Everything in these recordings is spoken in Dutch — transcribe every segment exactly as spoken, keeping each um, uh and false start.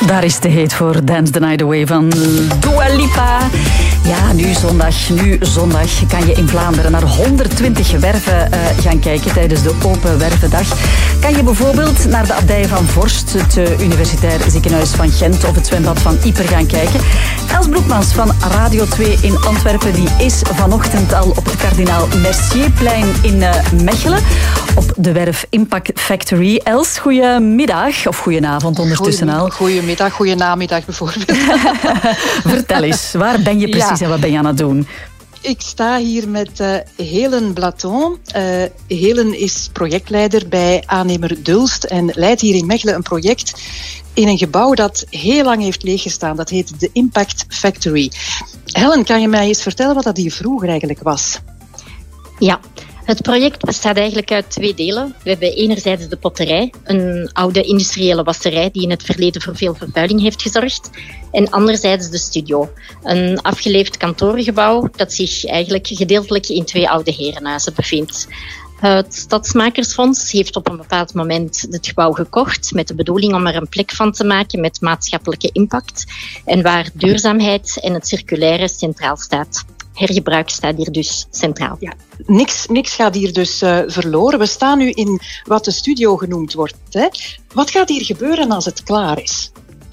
Daar is de heet voor Dance the Night Away van Dua Lipa. Ja, nu zondag, nu zondag kan je in Vlaanderen naar honderdtwintig werven uh, gaan kijken tijdens de Open Wervendag. Kan je bijvoorbeeld naar de abdij van Vorst, het uh, Universitair Ziekenhuis van Gent of het zwembad van Ieper gaan kijken. Els Broekmans van Radio twee in Antwerpen, die is vanochtend al op het Kardinaal Mercierplein in uh, Mechelen op de werf Impact Factory. Els, goedemiddag of goedenavond ondertussen al. Goedemiddag, goedenamiddag bijvoorbeeld. Vertel eens, waar ben je precies ja. en wat ben je aan het doen? Ik sta hier met uh, Helen Blaton. Uh, Helen is projectleider bij aannemer Dulst en leidt hier in Mechelen een project in een gebouw dat heel lang heeft leeggestaan. Dat heet de Impact Factory. Helen, kan je mij eens vertellen wat dat hier vroeger eigenlijk was? Ja, het project bestaat eigenlijk uit twee delen. We hebben enerzijds de potterij, een oude industriële wasserij die in het verleden voor veel vervuiling heeft gezorgd. En anderzijds de studio, een afgeleefd kantorengebouw dat zich eigenlijk gedeeltelijk in twee oude herenhuizen bevindt. Het Stadsmakersfonds heeft op een bepaald moment het gebouw gekocht met de bedoeling om er een plek van te maken met maatschappelijke impact en waar duurzaamheid en het circulaire centraal staat. Hergebruik staat hier dus centraal. Ja, niks, niks gaat hier dus uh, verloren. We staan nu in wat de studio genoemd wordt. Hè? Wat gaat hier gebeuren als het klaar is?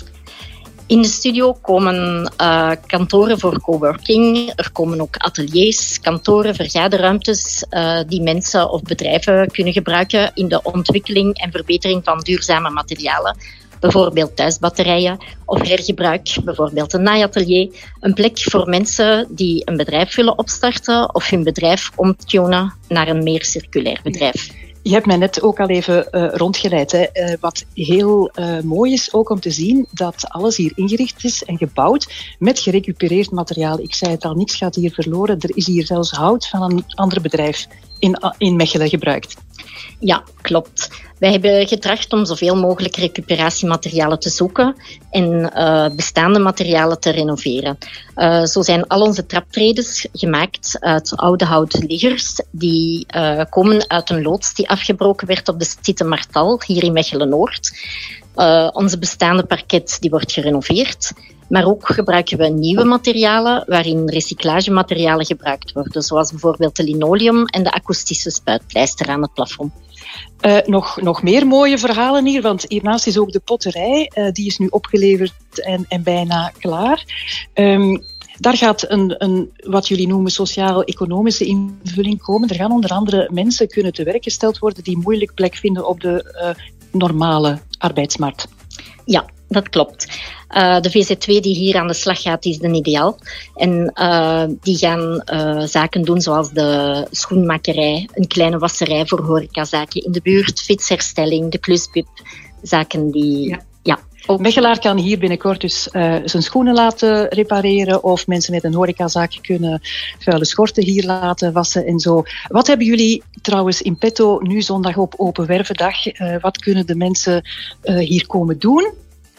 In de studio komen uh, kantoren voor coworking. Er komen ook ateliers, kantoren, vergaderruimtes uh, die mensen of bedrijven kunnen gebruiken in de ontwikkeling en verbetering van duurzame materialen. Bijvoorbeeld thuisbatterijen of hergebruik, bijvoorbeeld een naaiatelier. Een plek voor mensen die een bedrijf willen opstarten of hun bedrijf omtunen naar een meer circulair bedrijf. Je hebt mij net ook al even uh, rondgeleid. Hè. Uh, wat heel uh, mooi is ook om te zien dat alles hier ingericht is en gebouwd met gerecupereerd materiaal. Ik zei het al, niks gaat hier verloren. Er is hier zelfs hout van een ander bedrijf in, in Mechelen gebruikt. Ja, klopt. Wij hebben getracht om zoveel mogelijk recuperatiematerialen te zoeken en uh, bestaande materialen te renoveren. Uh, zo zijn al onze traptredes gemaakt uit oude houten liggers die uh, komen uit een loods die afgebroken werd op de Site Martal, hier in Mechelen-Noord. Uh, onze bestaande parket die wordt gerenoveerd. Maar ook gebruiken we nieuwe materialen waarin recyclagematerialen gebruikt worden, zoals bijvoorbeeld de linoleum en de akoestische spuitpleister aan het plafond. Uh, nog, nog meer mooie verhalen hier, want hiernaast is ook de potterij. Uh, die is nu opgeleverd en, en bijna klaar. Um, Daar gaat een, een, wat jullie noemen sociaal-economische invulling komen. Er gaan onder andere mensen kunnen te werk gesteld worden die moeilijk plek vinden op de uh, normale arbeidsmarkt. Ja, dat klopt. Uh, de V Z twee die hier aan de slag gaat, is de ideaal. En uh, die gaan uh, zaken doen zoals de schoenmakerij, een kleine wasserij voor horecazaken in de buurt, fietsherstelling, de kluspip, zaken die... Ja. Ja. Ook Mechelaar kan hier binnenkort dus uh, zijn schoenen laten repareren of mensen met een horecazaak kunnen vuile schorten hier laten wassen en zo. Wat hebben jullie trouwens in petto nu zondag op Open Wervendag? Uh, wat kunnen de mensen uh, hier komen doen?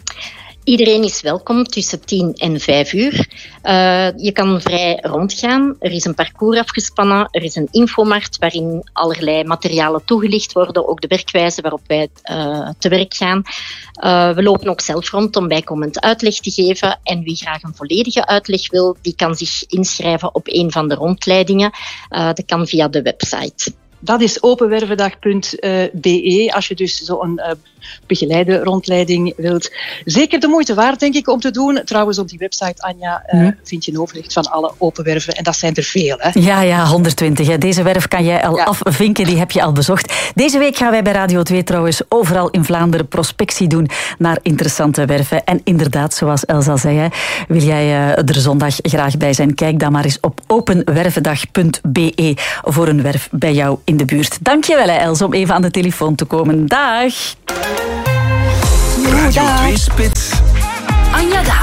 Iedereen is welkom tussen tien en vijf uur. Uh, je kan vrij rondgaan. Er is een parcours afgespannen. Er is een infomarkt waarin allerlei materialen toegelicht worden. Ook de werkwijze waarop wij uh, te werk gaan. Uh, we lopen ook zelf rond om bijkomend uitleg te geven. En wie graag een volledige uitleg wil, die kan zich inschrijven op een van de rondleidingen. Uh, dat kan via de website. Dat is openwervendag punt b e als je dus zo'n uh, begeleide rondleiding wilt. Zeker de moeite waard, denk ik, om te doen. Trouwens, op die website, Anja, uh, hm. vind je een overzicht van alle open werven. En dat zijn er veel, hè? Ja, ja, honderdtwintig. Hè. Deze werf kan jij al ja. afvinken, die heb je al bezocht. Deze week gaan wij bij Radio twee trouwens overal in Vlaanderen prospectie doen naar interessante werven. En inderdaad, zoals Elsa zei, hè, wil jij uh, er zondag graag bij zijn? Kijk dan maar eens op openwervendag punt b e voor een werf bij jou in de buurt. Dank je wel, Els, om even aan de telefoon te komen. Dag! Radio twee Spits. Anja Daal.